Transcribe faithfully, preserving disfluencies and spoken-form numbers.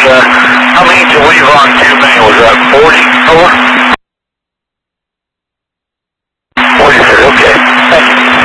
uh, how many to leave on two main? Was that forty? Over?